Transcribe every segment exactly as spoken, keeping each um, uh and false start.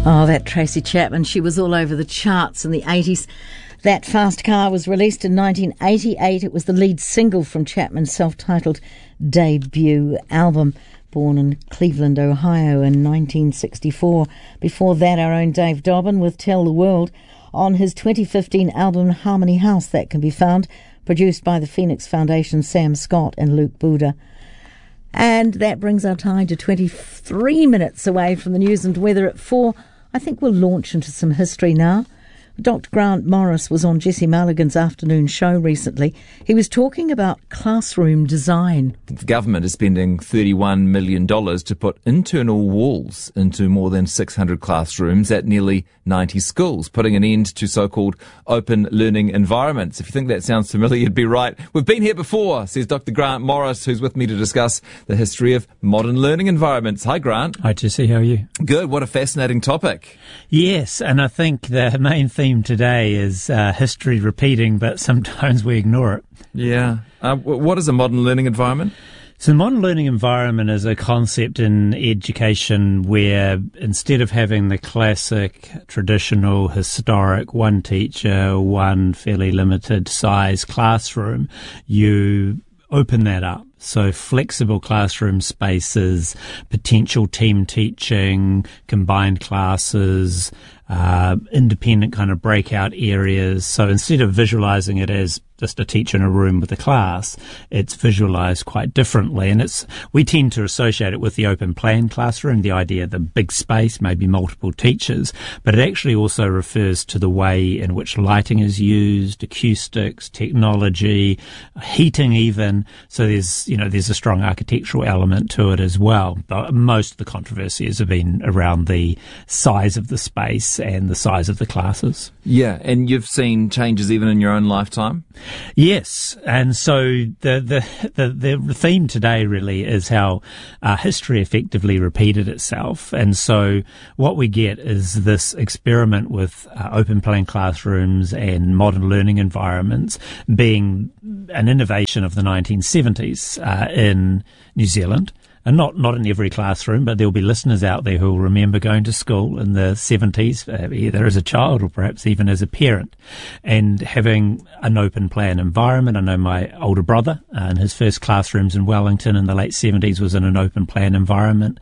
Oh, that Tracy Chapman, she was all over the charts in the eighties. That Fast Car was released in nineteen eighty-eight. It was the lead single from Chapman's self-titled debut album, born in Cleveland, Ohio in nineteen sixty-four. Before that, our own Dave Dobbin with Tell the World on his twenty fifteen album Harmony House. That can be found, produced by the Phoenix Foundation, Sam Scott and Luke Buda. And that brings our time to twenty-three minutes away from the news and weather at four. I think we'll launch into some history now. Doctor Grant Morris was on Jesse Mulligan's afternoon show recently. He was talking about classroom design. The government is spending thirty-one million dollars to put internal walls into more than six hundred classrooms at nearly ninety schools, putting an end to so-called open learning environments. If you think that sounds familiar, you'd be right. We've been here before, says Doctor Grant Morris, who's with me to discuss the history of modern learning environments. Hi, Grant. Hi, Jesse. How are you? Good. What a fascinating topic. Yes, and I think the main theme today is uh, history repeating, but sometimes we ignore it. Yeah. Uh, what is a modern learning environment? So the modern learning environment is a concept in education where instead of having the classic, traditional, historic, one teacher, one fairly limited size classroom, you open that up. So flexible classroom spaces, potential team teaching, combined classes, uh, independent kind of breakout areas. So instead of visualizing it as just a teacher in a room with a class, it's visualized quite differently. And it's, we tend to associate it with the open plan classroom, the idea of the big space, maybe multiple teachers, but it actually also refers to the way in which lighting is used, acoustics, technology, heating even. So there's, you know, there's a strong architectural element to it as well. But most of the controversies have been around the size of the space and the size of the classes. Yeah, and you've seen changes even in your own lifetime? Yes, and so the the the, the theme today really is how uh, history effectively repeated itself, and so what we get is this experiment with uh, open plan classrooms and modern learning environments being an innovation of the nineteen seventies uh, in New Zealand. And not, not in every classroom, but there'll be listeners out there who will remember going to school in the seventies, uh, either as a child or perhaps even as a parent, and having an open plan environment. I know my older brother, uh, in his first classrooms in Wellington in the late seventies was in an open plan environment.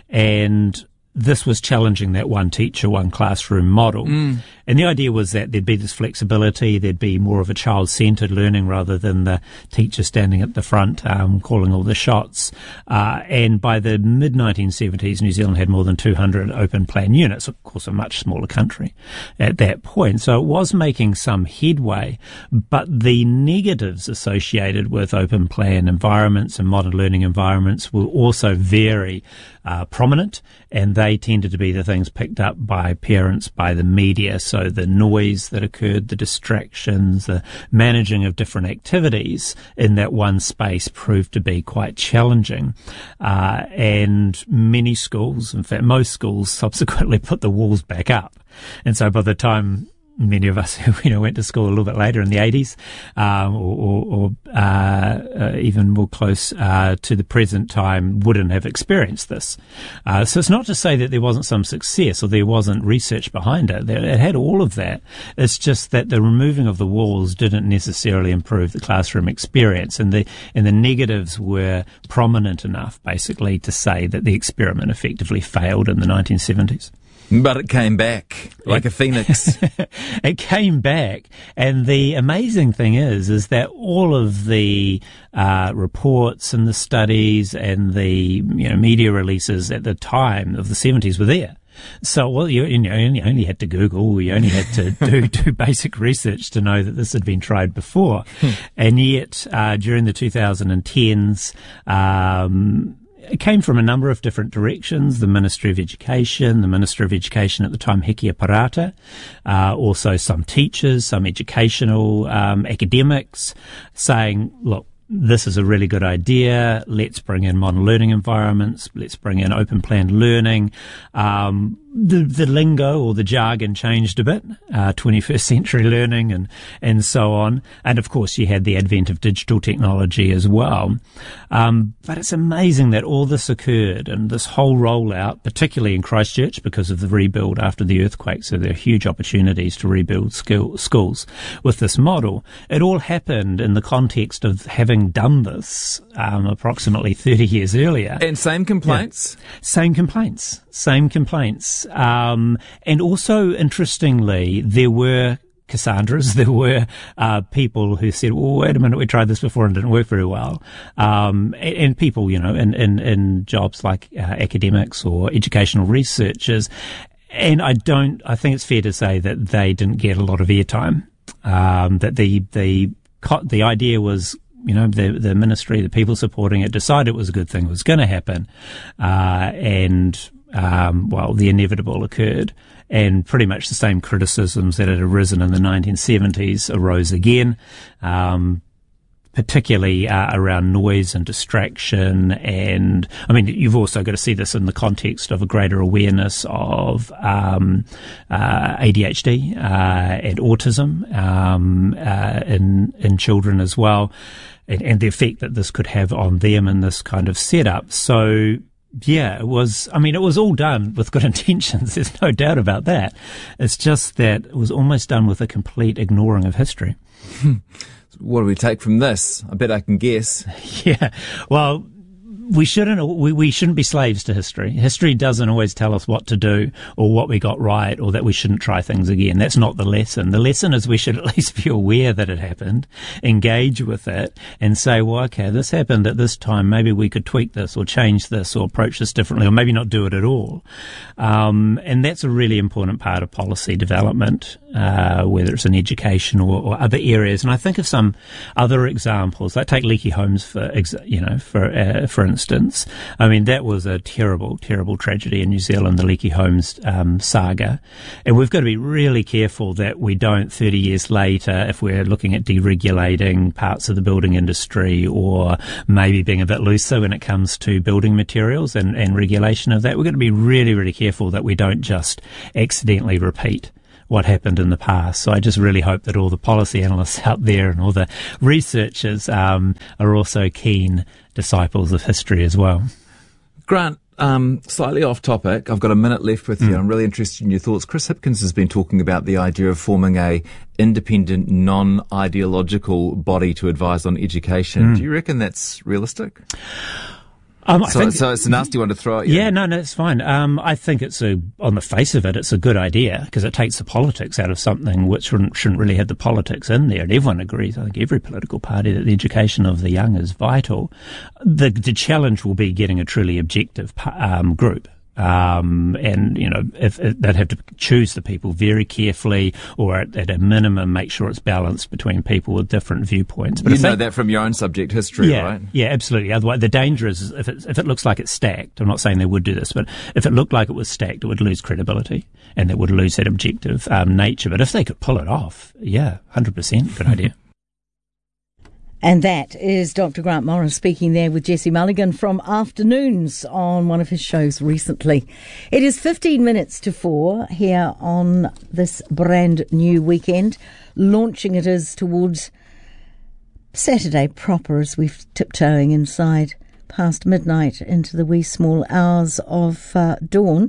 And this was challenging that one teacher, one classroom model. Mm. And the idea was that there'd be this flexibility, there'd be more of a child-centered learning rather than the teacher standing at the front um, calling all the shots. Uh, and by the mid nineteen seventies, New Zealand had more than two hundred open plan units, of course a much smaller country at that point. So it was making some headway, but the negatives associated with open plan environments and modern learning environments were also very uh, prominent, and they tended to be the things picked up by parents, by the media. So the noise that occurred, the distractions, the managing of different activities in that one space proved to be quite challenging. Uh, and many schools, in fact, most schools subsequently put the walls back up. And so by the time many of us who, you know, went to school a little bit later in the eighties, um, or, or, or uh, uh, even more close uh, to the present time, wouldn't have experienced this. Uh, so it's not to say that there wasn't some success or there wasn't research behind it. It had all of that. It's just that the removing of the walls didn't necessarily improve the classroom experience, and the and the negatives were prominent enough, basically, to say that the experiment effectively failed in the nineteen seventies. But it came back like a phoenix. It came back, and the amazing thing is, is that all of the uh, reports and the studies and the, you know, media releases at the time of the seventies were there. So, well, you, you know, you only had to Google, you only had to do, do basic research to know that this had been tried before. Hmm. And yet, uh, during the twenty tens, um, it came from a number of different directions. The Ministry of Education, the Minister of Education at the time, Hekia Parata, uh, also some teachers, some educational um, academics saying, look, this is a really good idea. Let's bring in modern learning environments. Let's bring in open plan learning. Um, the the lingo or the jargon changed a bit, uh, twenty-first century learning and, and so on. And of course you had the advent of digital technology as well. Um, but it's amazing that all this occurred and this whole rollout, particularly in Christchurch because of the rebuild after the earthquake. So there are huge opportunities to rebuild school, schools with this model. It all happened in the context of having done this um, approximately thirty years earlier. And same complaints? Yeah. Same complaints. Same complaints. Um, and also, interestingly, there were Cassandras, there were uh, people who said, well, wait a minute, we tried this before and it didn't work very well. Um, and, and people, you know, in, in, in jobs like uh, academics or educational researchers. And I don't, I think it's fair to say that they didn't get a lot of airtime. Um, that the, the, the idea was, you know, the, the ministry, the people supporting it decided it was a good thing, it was going to happen. Uh, and, Um, well, the inevitable occurred, and pretty much the same criticisms that had arisen in the nineteen seventies arose again, um, particularly uh, around noise and distraction. And I mean, you've also got to see this in the context of a greater awareness of um, uh, A D H D uh, and autism um, uh, in in children as well, and, and the effect that this could have on them in this kind of setup. So. Yeah, it was, I mean, it was all done with good intentions. There's no doubt about that. It's just that it was almost done with a complete ignoring of history. What do we take from this? I bet I can guess. Yeah. Well, we shouldn't, we, we shouldn't be slaves to history. History doesn't always tell us what to do or what we got right or that we shouldn't try things again. That's not the lesson. The lesson is we should at least be aware that it happened, engage with it and say, well, okay, this happened at this time. Maybe we could tweak this or change this or approach this differently or maybe not do it at all. Um, and that's a really important part of policy development, uh, whether it's in education or, or other areas. And I think of some other examples, like take Leaky Homes for, you know, for, uh, for instance. I mean, that was a terrible, terrible tragedy in New Zealand, the Leaky Homes um, saga. And we've got to be really careful that we don't, thirty years later, if we're looking at deregulating parts of the building industry or maybe being a bit looser when it comes to building materials and, and regulation of that, we've got to be really, really careful that we don't just accidentally repeat what happened in the past. So I just really hope that all the policy analysts out there and all the researchers um, are also keen disciples of history as well. Grant, um, slightly off topic. I've got a minute left with you. Mm. I'm really interested in your thoughts. Chris Hipkins has been talking about the idea of forming a independent, non-ideological body to advise on education. Mm. Do you reckon that's realistic? Um, I so, think, so it's a nasty one to throw at you. Yeah, no, no, it's fine. Um, I think it's a, on the face of it, it's a good idea because it takes the politics out of something which shouldn't, shouldn't really have the politics in there. And everyone agrees, I think every political party, that the education of the young is vital. The, the challenge will be getting a truly objective um, group. Um, and, you know, if, if they'd have to choose the people very carefully or at, at a minimum make sure it's balanced between people with different viewpoints. But you know they, that from your own subject history, yeah, right? Yeah, absolutely. Otherwise, the danger is if it, if it looks like it's stacked, I'm not saying they would do this, but if it looked like it was stacked, it would lose credibility and it would lose that objective um, nature. But if they could pull it off, yeah, one hundred percent, good idea. And that is Doctor Grant Morris speaking there with Jesse Mulligan from Afternoons on one of his shows recently. It is fifteen minutes to four here on this brand new weekend. Launching it is towards Saturday proper as we're tiptoeing inside past midnight into the wee small hours of uh, dawn.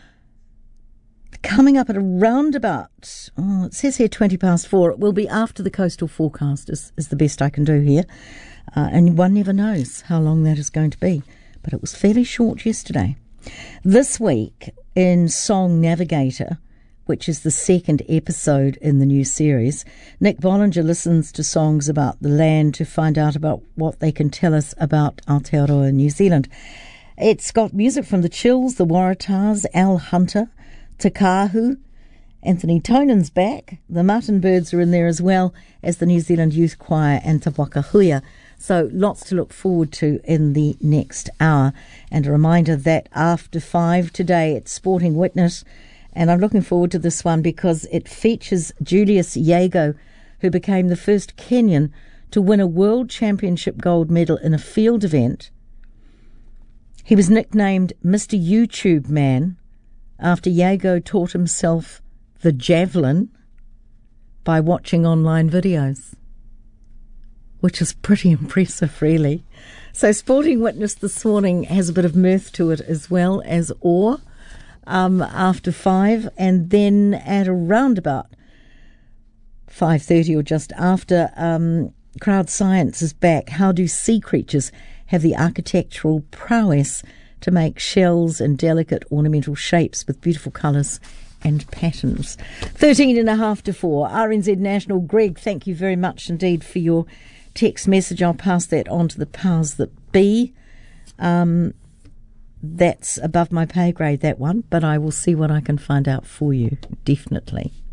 Coming up at around about, oh, it says here twenty past four. It will be after the coastal forecast is, is the best I can do here. Uh, and one never knows how long that is going to be. But it was fairly short yesterday. This week in Song Navigator, which is the second episode in the new series, Nick Bollinger listens to songs about the land to find out about what they can tell us about Aotearoa, New Zealand. It's got music from the Chills, the Waratahs, Al Hunter, Te Kahu, Anthony Tonan's back, the Mutton Birds are in there as well as the New Zealand Youth Choir and Te Wakahuia. So lots to look forward to in the next hour. And a reminder that after five today it's Sporting Witness, and I'm looking forward to this one because it features Julius Yago, who became the first Kenyan to win a World Championship gold medal in a field event. He was nicknamed Mister YouTube Man after Jago taught himself the javelin by watching online videos, which is pretty impressive, really. So Sporting Witness this morning has a bit of mirth to it as well as awe um, after five, and then at around about five thirty or just after, um, Crowd Science is back. How do sea creatures have the architectural prowess to make shells and delicate ornamental shapes with beautiful colours and patterns? thirteen and a half to four. R N Z National. Greg, thank you very much indeed for your text message. I'll pass that on to the powers that be. Um, that's above my pay grade, that one, but I will see what I can find out for you, definitely.